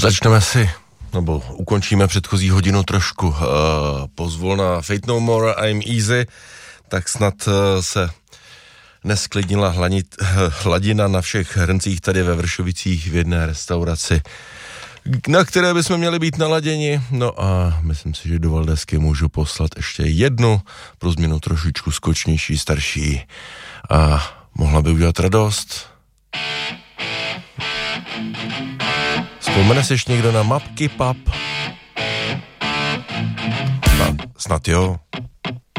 Začneme si, nebo ukončíme předchozí hodinu trošku pozvolna Fate No More, I'm Easy, tak snad se nesklidnila hladina na všech hrncích tady ve Vršovicích v jedné restauraci, na které bychom měli být naladěni. No a myslím si, že do Valdesky můžu poslat ještě jednu, pro změnu trošičku skočnější, starší a mohla by udělat radost. Vzpomene si ještě někdo na Mapky Pub? Snad jo.